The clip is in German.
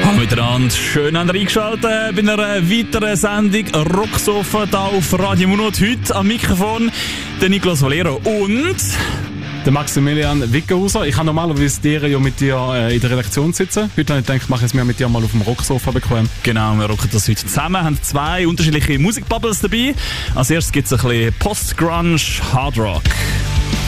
Hallo miteinander, schön habt ihr eingeschaltet bei einer weiteren Sendung Rocksofa hier auf Radio Monat. Heute am Mikrofon der Nicolas Valero und der Maximilian Wickenhauser. Ich habe normalerweise ja mit dir in der Redaktion sitzen. Heute habe ich gedacht, ich mache es mir mit dir mal auf dem Rocksofa bequem. Genau, wir rocken das heute zusammen, haben zwei unterschiedliche Musikbubbles dabei. Als erstes gibt es ein bisschen Post-Grunge, Hard Rock.